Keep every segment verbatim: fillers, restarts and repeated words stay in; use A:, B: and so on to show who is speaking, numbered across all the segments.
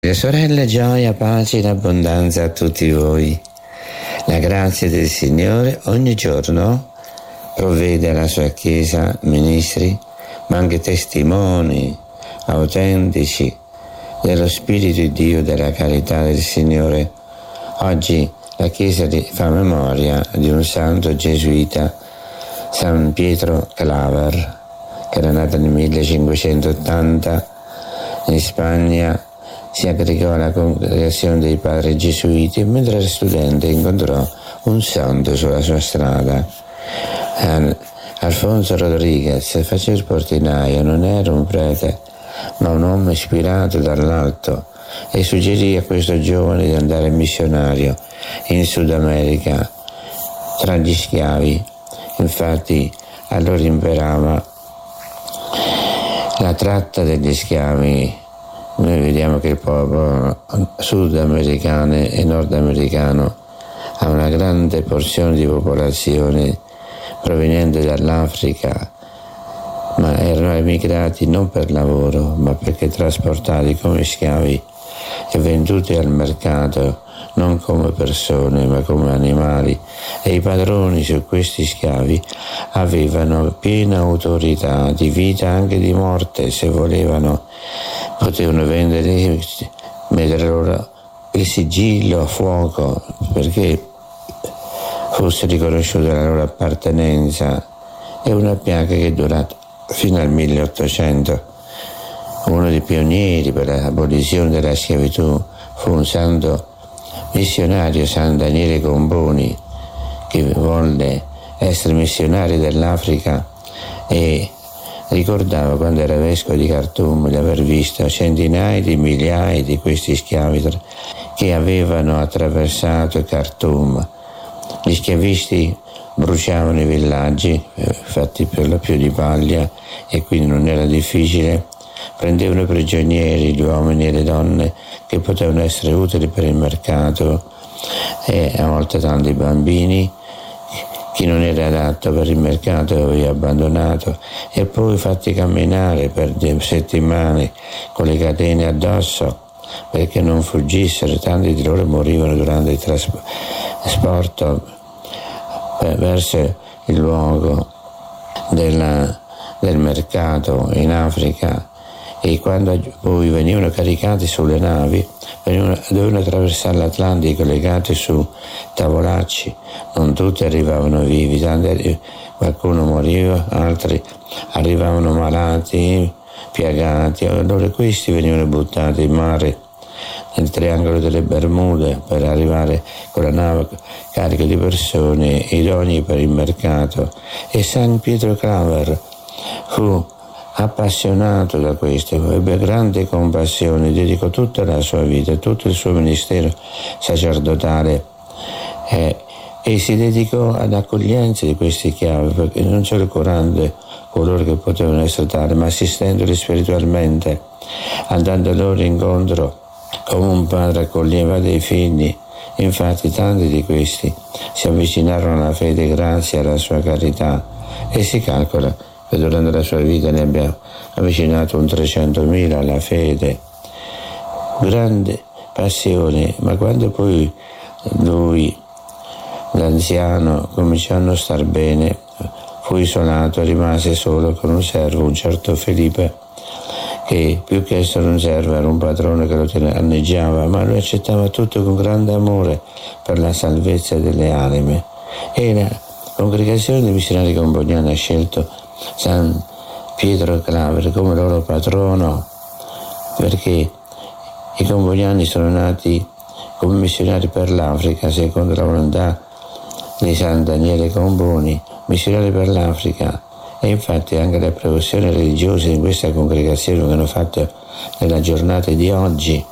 A: Le sorelle, gioia, pace in abbondanza a tutti voi. La grazia del Signore ogni giorno provvede alla sua Chiesa ministri, ma anche testimoni autentici dello Spirito di Dio, della carità del Signore. Oggi la Chiesa fa memoria di un santo gesuita, San Pietro Claver, che era nato nel millecinquecentottanta in Spagna. Si aggregò alla congregazione dei padri gesuiti e mentre era studente incontrò un santo sulla sua strada. Alfonso Rodriguez faceva il portinaio, non era un prete, ma un uomo ispirato dall'alto, e suggerì a questo giovane di andare missionario in Sud America tra gli schiavi. Infatti allora imperava la tratta degli schiavi. Noi vediamo che il popolo sudamericano e nordamericano ha una grande porzione di popolazione proveniente dall'Africa, ma erano emigrati non per lavoro, ma perché trasportati come schiavi e venduti al mercato, non come persone, ma come animali. E i padroni su questi schiavi avevano piena autorità di vita, anche di morte, se volevano. Potevano vendere, mettere loro il sigillo a fuoco perché fosse riconosciuta la loro appartenenza. È una piaga che è durata fino al milleottocento. Uno dei pionieri per l'abolizione della schiavitù fu un santo missionario, San Daniele Comboni, che volle essere missionario dell'Africa e ricordava, quando era vescovo di Khartoum, di aver visto centinaia di migliaia di questi schiavi che avevano attraversato Khartoum. Gli schiavisti bruciavano i villaggi, fatti per lo più di paglia, e quindi non era difficile. Prendevano prigionieri gli uomini e le donne che potevano essere utili per il mercato, e a volte tanti bambini. Chi non era adatto per il mercato aveva abbandonato, e poi fatti camminare per settimane con le catene addosso perché non fuggissero. Tanti di loro morivano durante il trasporto verso il luogo della, del mercato in Africa, e quando poi venivano caricati sulle navi venivano, dovevano attraversare l'Atlantico legati su tavolacci. Non tutti arrivavano vivi, tanti, qualcuno moriva, altri arrivavano malati, piagati. Allora questi venivano buttati in mare nel triangolo delle Bermude per arrivare con la nave carica di persone idonei per il mercato. E San Pietro Claver fu appassionato da questo, ebbe grande compassione, dedicò tutta la sua vita, tutto il suo ministero sacerdotale eh, e si dedicò all'accoglienza di questi schiavi, perché non solo curando coloro che potevano essere tali, ma assistendoli spiritualmente, andando loro incontro come un padre accoglieva dei figli. Infatti tanti di questi si avvicinarono alla fede grazie alla sua carità, e si calcola che durante la sua vita ne abbia avvicinato un trecentomila alla fede. Grande passione, ma quando poi lui, l'anziano, cominciò a non star bene, fu isolato, rimase solo con un servo, un certo Felipe, che più che essere un servo era un padrone che lo anneggiava, ma lui accettava tutto con grande amore per la salvezza delle anime. E la congregazione dei missionari comboniani ha scelto San Pietro Claver come loro patrono, perché i comboniani sono nati come missionari per l'Africa secondo la volontà di San Daniele Comboni, missionari per l'Africa. E infatti anche le professioni religiose in questa congregazione vengono fatte nella giornata di oggi,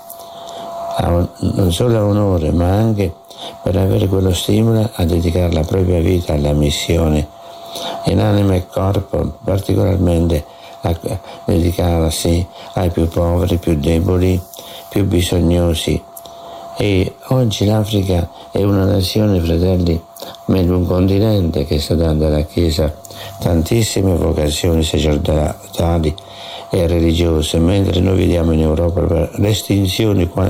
A: non solo a onore, ma anche per avere quello stimolo a dedicare la propria vita alla missione in anima e corpo, particolarmente a dedicarsi ai più poveri, più deboli, più bisognosi. E oggi l'Africa è una nazione, fratelli, meglio un continente che sta dando alla Chiesa tantissime vocazioni sacerdotali e religiose, mentre noi vediamo in Europa l'estinzione